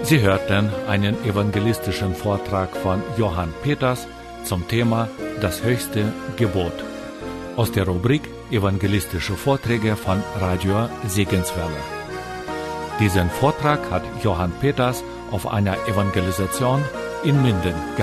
Sie hörten einen evangelistischen Vortrag von Johann Peters zum Thema Das höchste Gebot aus der Rubrik Evangelistische Vorträge von Radio Segenswelle. Diesen Vortrag hat Johann Peters auf einer Evangelisation in Minden gehalten.